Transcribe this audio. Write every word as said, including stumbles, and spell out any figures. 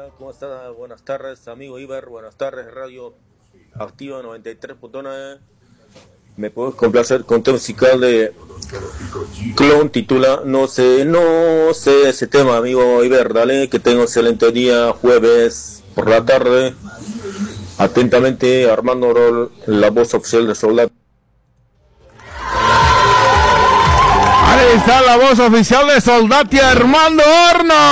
Hola, ¿cómo estás? Buenas tardes, amigo Iber. Buenas tardes, Radio Activa noventa y tres punto nueve. Me puedes complacer con tema musical de Clon, titula No sé, no sé ese tema, amigo Iber. Dale, que tengo excelente día, jueves por la tarde. Atentamente, Armando Rol, la voz oficial de Soldati. Ahí está la voz oficial de Soldati, Armando Horno.